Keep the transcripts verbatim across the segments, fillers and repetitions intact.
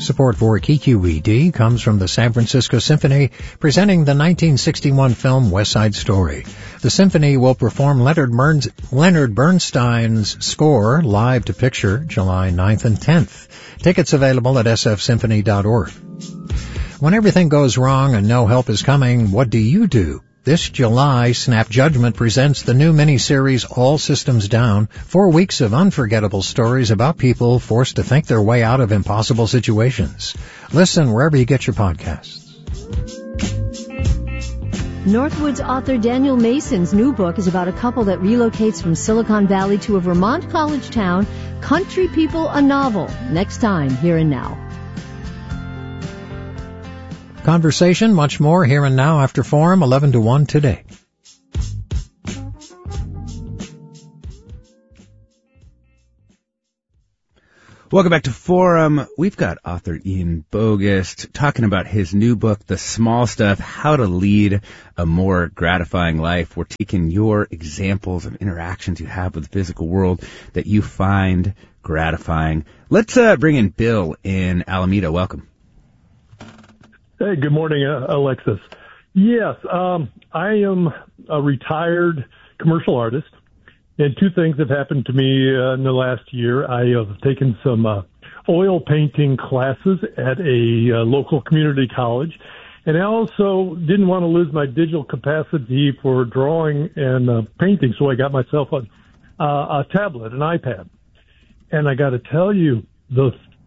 Support for K Q E D comes from the San Francisco Symphony, presenting the nineteen sixty-one film West Side Story. The symphony will perform Leonard, Burns, Leonard Bernstein's score live to picture July ninth and tenth. Tickets available at s f symphony dot org. When everything goes wrong and no help is coming, what do you do? This July, Snap Judgment presents the new miniseries All Systems Down, four weeks of unforgettable stories about people forced to think their way out of impossible situations. Listen wherever you get your podcasts. Northwood's author Daniel Mason's new book is about a couple that relocates from Silicon Valley to a Vermont college town, Country People, a Novel. Next time, Here and Now. Conversation, much more here and now after Forum, eleven to one today. Welcome back to Forum. We've got author Ian Bogost talking about his new book, The Small Stuff, How to Lead a More Gratifying Life. We're taking your examples of interactions you have with the physical world that you find gratifying. Let's uh, bring in Bill in Alameda. Welcome. Hey, good morning, uh, Alexis. Yes, um, I am a retired commercial artist, and two things have happened to me uh, in the last year. I have taken some uh, oil painting classes at a uh, local community college, and I also didn't want to lose my digital capacity for drawing and uh, painting, so I got myself a, uh, a tablet, an iPad. And I got to tell you, the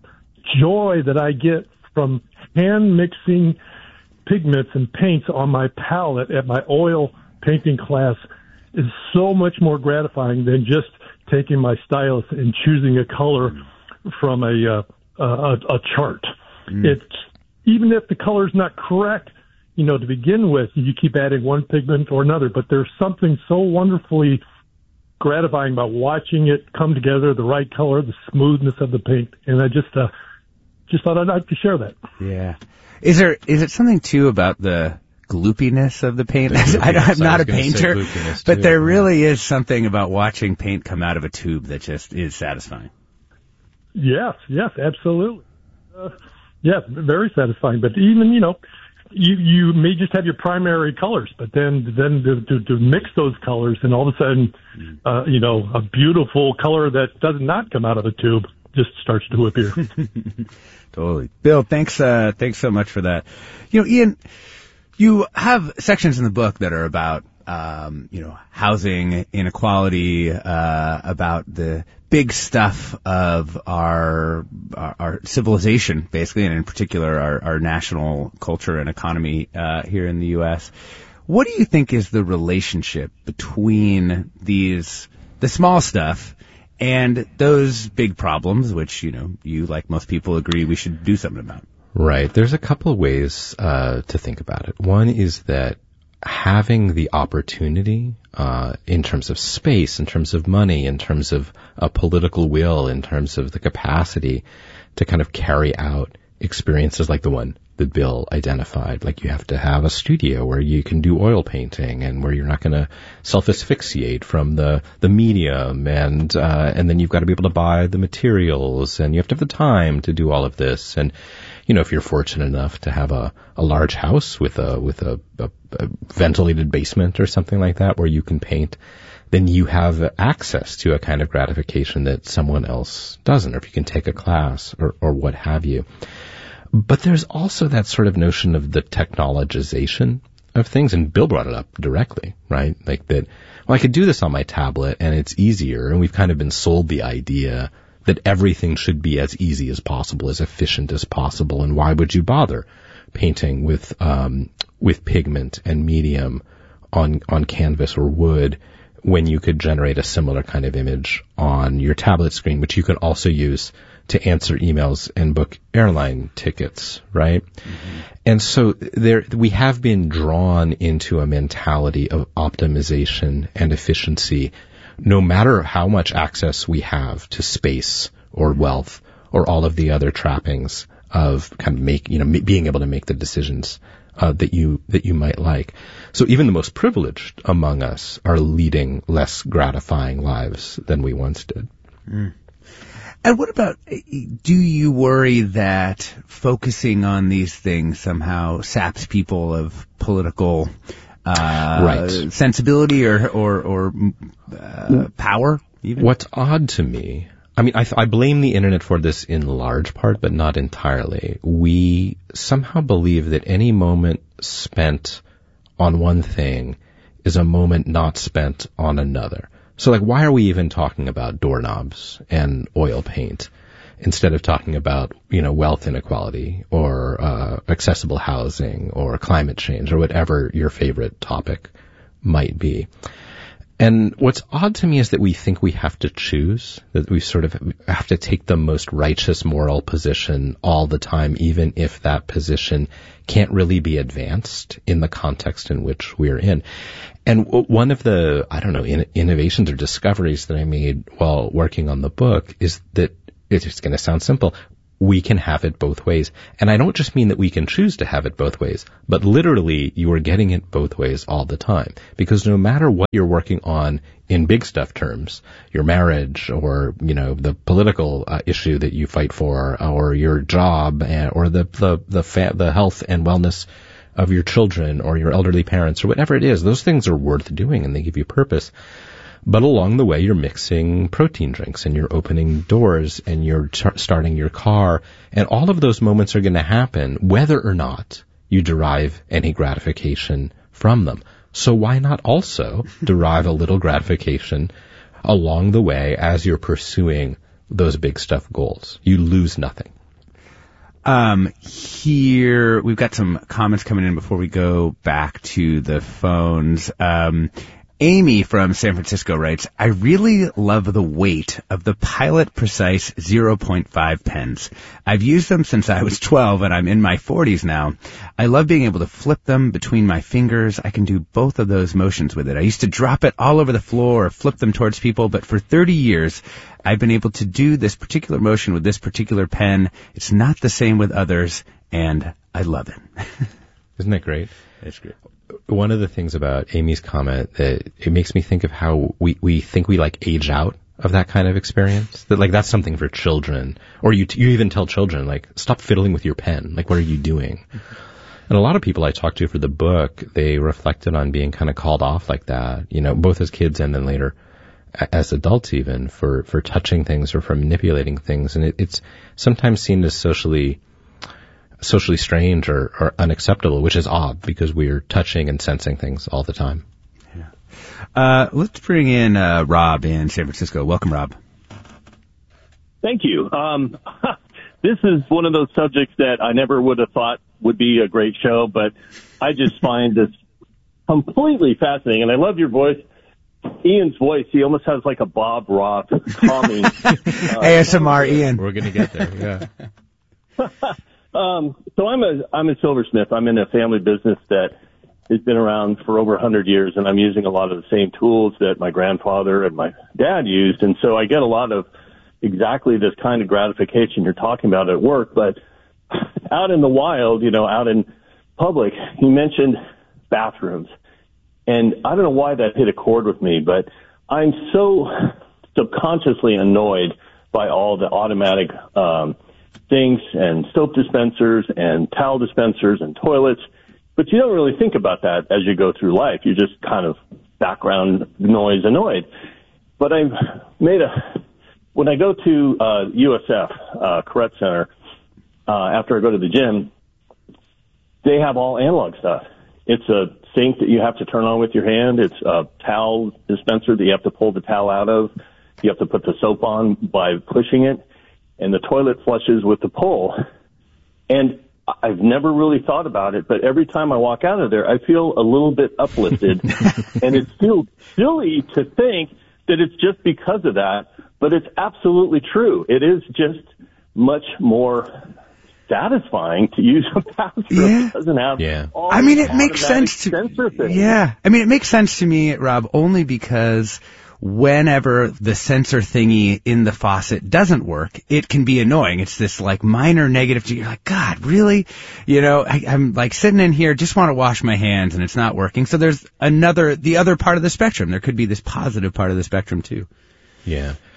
joy that I get from hand mixing pigments and paints on my palette at my oil painting class is so much more gratifying than just taking my stylus and choosing a color from a uh, a, a chart. Mm. It's even if the color's not correct, you know, to begin with, you keep adding one pigment or another, but there's something so wonderfully gratifying about watching it come together, the right color, the smoothness of the paint, and I just uh, Just thought I'd like to share that. Yeah. Is there, is it something too about the gloopiness of the paint? The I I'm not a painter, but there really is something about watching paint come out of a tube that just is satisfying. Yes, yes, absolutely. Uh, yeah, very satisfying. But even, you know, you, you may just have your primary colors, but then, then to, to, to mix those colors and all of a sudden, uh, you know, a beautiful color that does not come out of a tube just starts to appear. Totally. Bill, thanks, uh, thanks so much for that. You know, Ian, you have sections in the book that are about, um, you know, housing inequality, uh, about the big stuff of our, our, our civilization, basically, and in particular our, our national culture and economy, uh, here in the U S. What do you think is the relationship between these, the small stuff, and those big problems, which, you know, you, like most people, agree we should do something about? Right. There's a couple of ways uh, to think about it. One is that having the opportunity uh, in terms of space, in terms of money, in terms of a political will, in terms of the capacity to kind of carry out experiences like the one that Bill identified. Like you have to have a studio where you can do oil painting and where you're not going to self-asphyxiate from the, the medium, and uh, and then you've got to be able to buy the materials, and you have to have the time to do all of this. And you know, if you're fortunate enough to have a, a large house with a with a, a, a ventilated basement or something like that where you can paint, then you have access to a kind of gratification that someone else doesn't, or if you can take a class or, or what have you. But there's also that sort of notion of the technologization of things, and Bill brought it up directly, right? Like that, well, I could do this on my tablet and it's easier, and we've kind of been sold the idea that everything should be as easy as possible, as efficient as possible, and why would you bother painting with um with pigment and medium on on canvas or wood when you could generate a similar kind of image on your tablet screen, which you could also use to answer emails and book airline tickets, right? Mm-hmm. And so there, we have been drawn into a mentality of optimization and efficiency, no matter how much access we have to space or wealth or all of the other trappings of kind of make, you know, being able to make the decisions uh, that you that you might like. So even the most privileged among us are leading less gratifying lives than we once did. Mm. And what about, do you worry that focusing on these things somehow saps people of political uh, right. sensibility or or, or uh, power? Even? What's odd to me, I mean, I, I blame the internet for this in large part, but not entirely. We somehow believe that any moment spent on one thing is a moment not spent on another. So, like, why are we even talking about doorknobs and oil paint instead of talking about, you know, wealth inequality or uh, accessible housing or climate change or whatever your favorite topic might be? And what's odd to me is that we think we have to choose, that we sort of have to take the most righteous moral position all the time, even if that position can't really be advanced in the context in which we're in. And one of the, I don't know, in, innovations or discoveries that I made while working on the book is that it's going to sound simple. We can have it both ways. And I don't just mean that we can choose to have it both ways, but literally you are getting it both ways all the time. Because no matter what you're working on in big stuff terms, your marriage or, you know, the political uh, issue that you fight for or your job and, or the, the, the, fa- the health and wellness of your children or your elderly parents or whatever it is, those things are worth doing and they give you purpose. But along the way, you're mixing protein drinks and you're opening doors and you're t- starting your car. And all of those moments are going to happen whether or not you derive any gratification from them. So why not also derive a little gratification along the way as you're pursuing those big stuff goals? You lose nothing. Um, here, we've got some comments coming in before we go back to the phones. Um, Amy from San Francisco writes, I really love the weight of the Pilot Precise zero point five pens. I've used them since I was twelve and I'm in my forties now. I love being able to flip them between my fingers. I can do both of those motions with it. I used to drop it all over the floor or flip them towards people, but for thirty years, I've been able to do this particular motion with this particular pen. It's not the same with others, and I love it. Isn't that great? That's great. One of the things about Amy's comment, that it makes me think of how we, we think we like age out of that kind of experience. That like that's something for children, or you you even tell children like stop fiddling with your pen. Like what are you doing? And a lot of people I talked to for the book, they reflected on being kind of called off like that. You know, both as kids and then later as adults even for for touching things or for manipulating things, and it, it's sometimes seen as socially. socially strange or, or unacceptable, which is odd because we're touching and sensing things all the time. Yeah. Uh, let's bring in uh, Rob in San Francisco. Welcome, Rob. Thank you. Um, this is one of those subjects that I never would have thought would be a great show, but I just find this completely fascinating. And I love your voice. Ian's voice, he almost has like a Bob Ross calming. uh, A S M R, Ian. We're going to get there, yeah. Um, so I'm a, I'm a silversmith. I'm in a family business that has been around for over a hundred years, and I'm using a lot of the same tools that my grandfather and my dad used. And so I get a lot of exactly this kind of gratification you're talking about at work. But out in the wild, you know, out in public, he mentioned bathrooms. And I don't know why that hit a chord with me, but I'm so subconsciously annoyed by all the automatic, um, sinks and soap dispensers and towel dispensers and toilets. But you don't really think about that as you go through life. You're just kind of background noise annoyed. But I've made a, when I go to uh, U S F, uh, Correct Center, uh, after I go to the gym, they have all analog stuff. It's a sink that you have to turn on with your hand. It's a towel dispenser that you have to pull the towel out of. You have to put the soap on by pushing it. And the toilet flushes with the pull. And I've never really thought about it, but every time I walk out of there, I feel a little bit uplifted. And it feels silly to think that it's just because of that, but it's absolutely true. It is just much more satisfying to use a bathroom. Yeah. It doesn't have yeah. all I mean, it the makes sense to sensor things. Yeah. I mean, it makes sense to me, Rob, only because whenever the sensor thingy in the faucet doesn't work, it can be annoying. It's this like minor negative. You're like, God, really? You know, I, I'm like sitting in here, just want to wash my hands and it's not working. So there's another, the other part of the spectrum. There could be this positive part of the spectrum too. Yeah.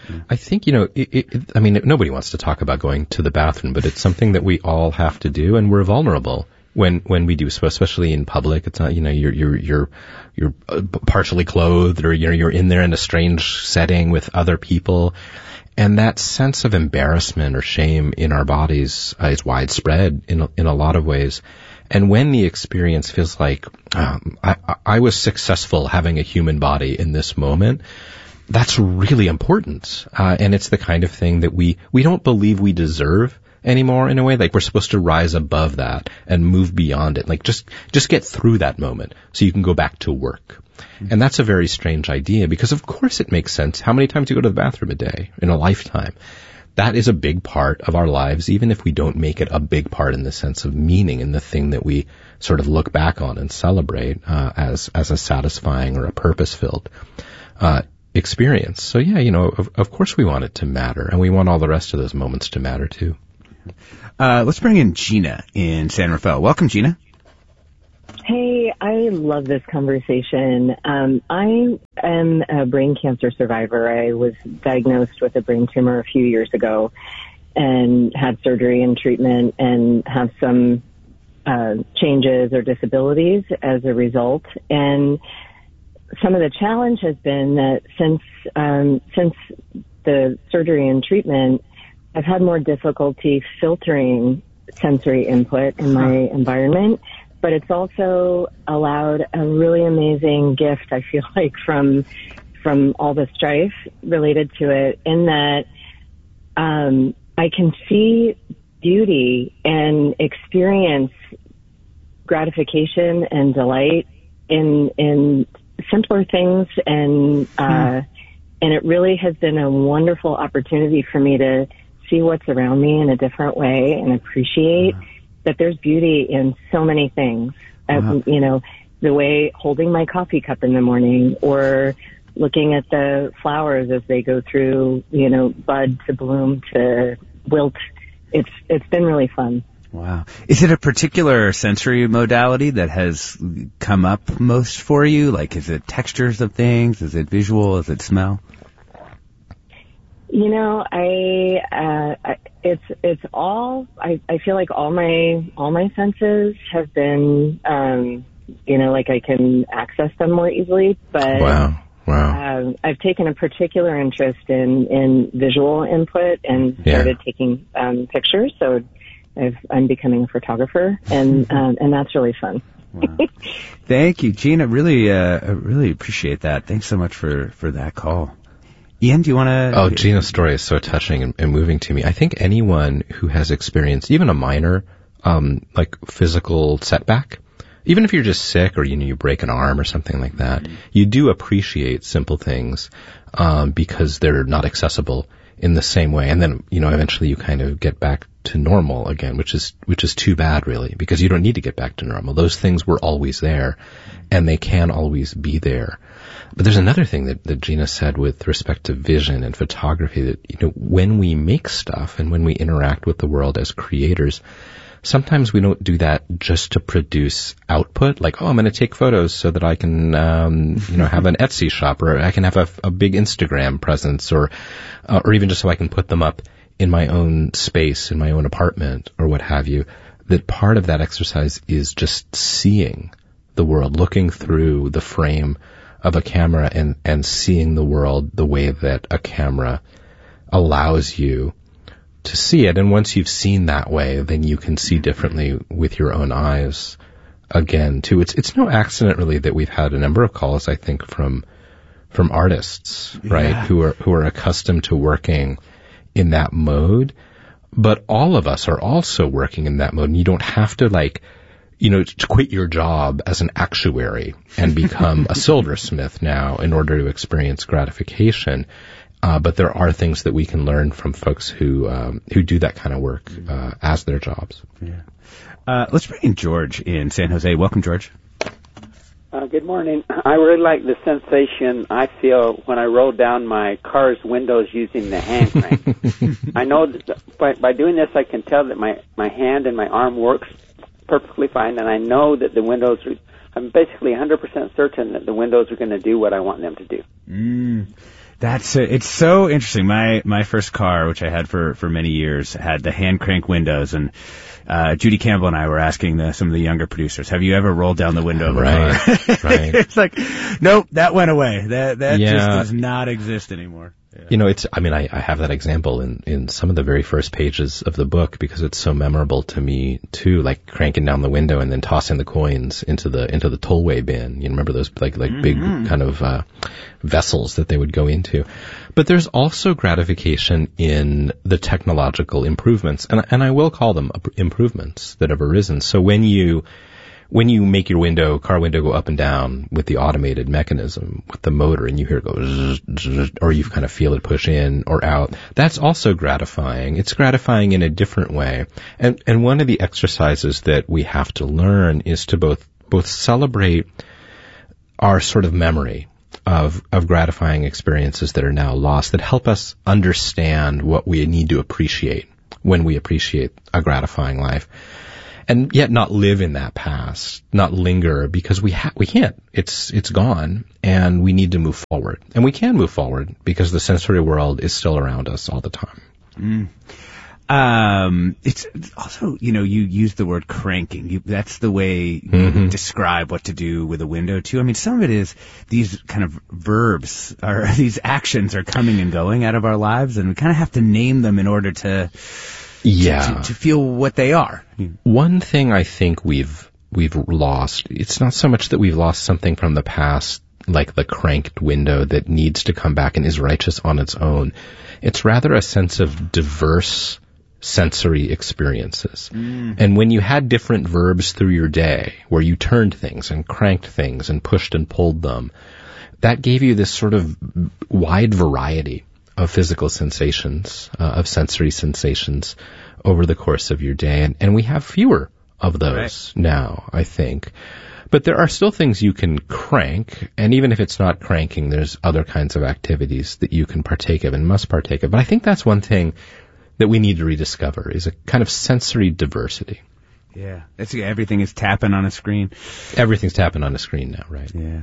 I think, you know, it, it, I mean, nobody wants to talk about going to the bathroom, but it's something that we all have to do, and we're vulnerable when when we do so, especially in public. It's not, you know, you're you're you're you're partially clothed, or you're you're in there in a strange setting with other people, and that sense of embarrassment or shame in our bodies uh, is widespread in a, in a lot of ways. And when the experience feels like um, I, I was successful having a human body in this moment, that's really important. Uh, and it's the kind of thing that we, we don't believe we deserve anymore in a way. Like we're supposed to rise above that and move beyond it. Like just, just get through that moment so you can go back to work. Mm-hmm. And that's a very strange idea because of course it makes sense. How many times do you go to the bathroom a day in a lifetime? That is a big part of our lives, even if we don't make it a big part in the sense of meaning and the thing that we sort of look back on and celebrate uh, as as a satisfying or a purpose-filled uh, experience. So yeah, you know, of, of course we want it to matter, and we want all the rest of those moments to matter too. Uh, let's bring in Gina in San Rafael. Welcome, Gina. Hey, I love this conversation. Um, I am a brain cancer survivor. I was diagnosed with a brain tumor a few years ago and had surgery and treatment and have some uh, changes or disabilities as a result. And some of the challenge has been that since um, since the surgery and treatment, I've had more difficulty filtering sensory input in my environment. But it's also allowed a really amazing gift, I feel like, from from all the strife related to it, in that um, I can see beauty and experience gratification and delight in in simpler things, and uh, mm. and it really has been a wonderful opportunity for me to see what's around me in a different way and appreciate mm. that there's beauty in so many things. Uh-huh. Uh, you know, the way holding my coffee cup in the morning, or looking at the flowers as they go through, you know, bud to bloom to wilt. It's it's been really fun. Wow. Is it a particular sensory modality that has come up most for you? Like, is it textures of things? Is it visual? Is it smell? You know, I, uh, I, it's, it's all, I, I feel like all my, all my senses have been, um, you know, like I can access them more easily, but, wow, wow. Um, I've taken a particular interest in, in visual input and started yeah. taking, um, pictures. So I've, I'm becoming a photographer, and, um, and that's really fun. Wow. Thank you, Gina. Really, uh, I really appreciate that. Thanks so much for, for that call. Ian, do you want to... Oh, Gina's story is so touching and, and moving to me. I think anyone who has experienced even a minor, um, like physical setback, even if you're just sick or, you know, you break an arm or something like that, mm-hmm. you do appreciate simple things, um, because they're not accessible in the same way. And then, you know, eventually you kind of get back to normal again, which is, which is too bad really, because you don't need to get back to normal. Those things were always there, and they can always be there. But there's another thing that, that Gina said with respect to vision and photography, that, you know, when we make stuff and when we interact with the world as creators, sometimes we don't do that just to produce output, like, oh, I'm going to take photos so that I can, um, you know, have an Etsy shop, or I can have a, a big Instagram presence, or, uh, or even just so I can put them up in my own space, in my own apartment, or what have you. That part of that exercise is just seeing the world, looking through the frame of a camera and, and seeing the world the way that a camera allows you to see it. And once you've seen that way, then you can see differently with your own eyes again, too. It's, it's no accident really that we've had a number of calls, I think, from, from artists, right? Yeah. Who are, who are accustomed to working in that mode. But all of us are also working in that mode, and you don't have to, like, you know, to quit your job as an actuary and become a silversmith now in order to experience gratification. Uh, but there are things that we can learn from folks who, um, who do that kind of work, uh, as their jobs. Yeah. Uh, let's bring in George in San Jose. Welcome, George. Uh, good morning. I really like the sensation I feel when I roll down my car's windows using the hand crank. I know that by, by doing this, I can tell that my, my hand and my arm works perfectly fine, and I know that the windows are, I'm basically one hundred percent certain that the windows are going to do what I want them to do. Mm. That's it. It's so interesting. My my first car, which I had for, for many years, had the hand crank windows, and uh, Judy Campbell and I were asking the, some of the younger producers, have you ever rolled down the window of a right, car? Right. It's like, nope, that went away. That that yeah. just does not exist anymore. Yeah. You know, it's, I mean, I, I have that example in, in some of the very first pages of the book because it's so memorable to me too, like cranking down the window and then tossing the coins into the, into the tollway bin. You remember those like, like mm-hmm. big kind of, uh, vessels that they would go into. But there's also gratification in the technological improvements, and, and I will call them improvements that have arisen. So when you, When you make your window, car window go up and down with the automated mechanism, with the motor, and you hear it go zzz, zzz, or you kind of feel it push in or out, that's also gratifying. It's gratifying in a different way. And, and one of the exercises that we have to learn is to both, both celebrate our sort of memory of, of gratifying experiences that are now lost, that help us understand what we need to appreciate when we appreciate a gratifying life. And yet not live in that past, not linger, because we ha- we can't. It's it's gone, and we need to move forward. And we can move forward because the sensory world is still around us all the time. Mm. Um, it's also, you know, you use the word cranking. You, that's the way you mm-hmm. describe what to do with a window too. I mean, some of it is these kind of verbs or these actions are coming and going out of our lives, and we kind of have to name them in order to. Yeah. To, to feel what they are. One thing I think we've, we've lost, it's not so much that we've lost something from the past, like the cranked window that needs to come back and is righteous on its own. It's rather a sense of diverse sensory experiences. Mm. And when you had different verbs through your day, where you turned things and cranked things and pushed and pulled them, that gave you this sort of wide variety of physical sensations, uh, of sensory sensations over the course of your day. And, and we have fewer of those right. now, I think. But there are still things you can crank, and even if it's not cranking, there's other kinds of activities that you can partake of and must partake of. But I think that's one thing that we need to rediscover, is a kind of sensory diversity. Yeah, it's, everything is tapping on a screen. Everything's tapping on a screen now, right? Yeah.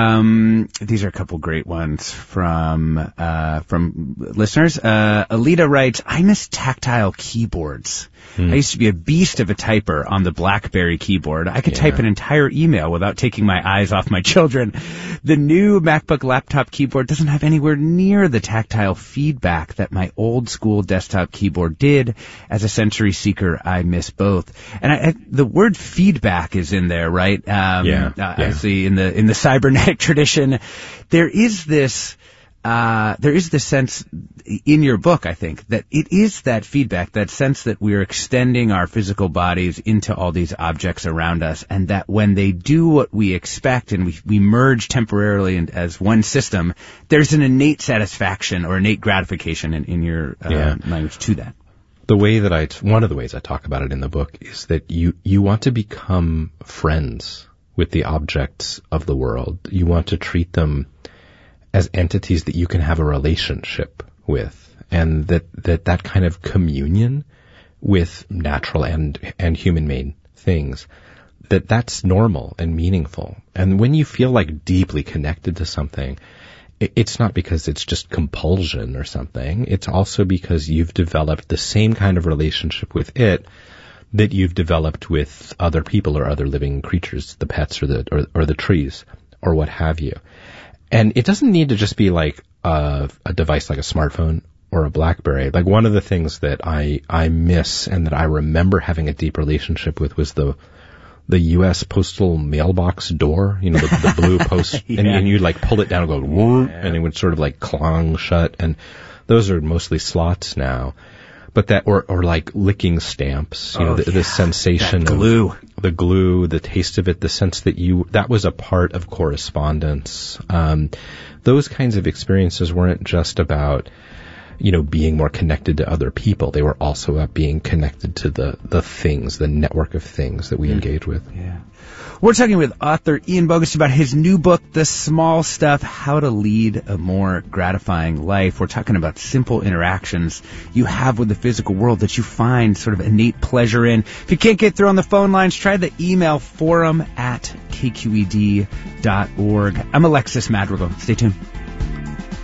Um, these are a couple great ones from uh from listeners. Uh, Alita writes, "I miss tactile keyboards. Hmm. I used to be a beast of a typer on the BlackBerry keyboard. I could yeah. type an entire email without taking my eyes off my children. The new MacBook laptop keyboard doesn't have anywhere near the tactile feedback that my old school desktop keyboard did. As a sensory seeker, I miss both." And I, I, the word feedback is in there, right? Um, yeah, uh, yeah. I see in the in the cybernetic tradition, there is this. Uh, there is this sense in your book, I think, that it is that feedback, that sense that we're extending our physical bodies into all these objects around us, and that when they do what we expect and we, we merge temporarily in, as one system, there's an innate satisfaction or innate gratification in, in your uh, yeah. language to that. The way that I, one of the ways I talk about it in the book is that you, you want to become friends with the objects of the world. You want to treat them as entities that you can have a relationship with, and that, that, that kind of communion with natural and, and human-made things, that that's normal and meaningful. And when you feel like deeply connected to something, it, it's not because it's just compulsion or something. It's also because you've developed the same kind of relationship with it that you've developed with other people or other living creatures, the pets or the, or, or the trees or what have you. And it doesn't need to just be like a, a device like a smartphone or a BlackBerry. Like one of the things that I, I miss and that I remember having a deep relationship with was the, the U S postal mailbox door, you know, the, the blue post, yeah. and, and you'd like pull it down and go, whoop, yeah. and it would sort of like clong shut. And those are mostly slots now. But that, or, or like licking stamps, you oh, know, the, yeah. the sensation that glue. of the glue, the taste of it, the sense that you, that was a part of correspondence. Um, those kinds of experiences weren't just about, you know, being more connected to other people. They were also about being connected to the, the things, the network of things that we mm. engage with. Yeah. We're talking with author Ian Bogost about his new book, The Small Stuff, How to Lead a More Gratifying Life. We're talking about simple interactions you have with the physical world that you find sort of innate pleasure in. If you can't get through on the phone lines, try the email forum at k q e d dot org. I'm Alexis Madrigal. Stay tuned.